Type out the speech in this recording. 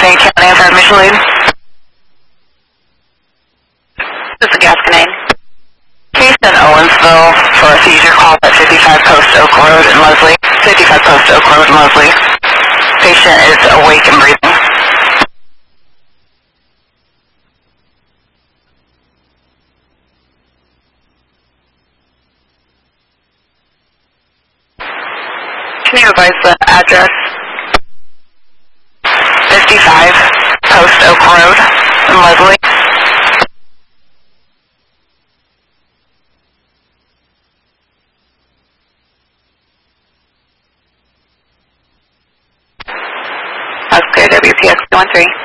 St. County and Fire Mutual Aid. This is Gasconade. Case in Owensville for a seizure call at 55 Post Oak Road in Leslie. 55 Post Oak Road in Leslie. Patient is awake and breathing. Can you advise the address? 55 Post Oak Road in Leslie. Oscar WPX 13.